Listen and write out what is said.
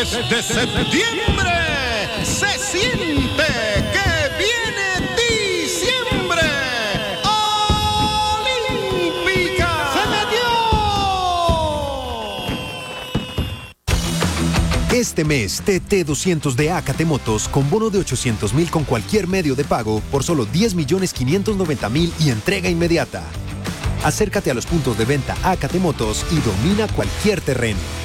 mes de septiembre se siente que viene diciembre. ¡Olímpica! ¡Se metió! Este mes, TT200 de Acate Motos con bono de 800.000 con cualquier medio de pago por solo 10.590.000 y entrega inmediata. Acércate a los puntos de venta Acate Motos y domina cualquier terreno.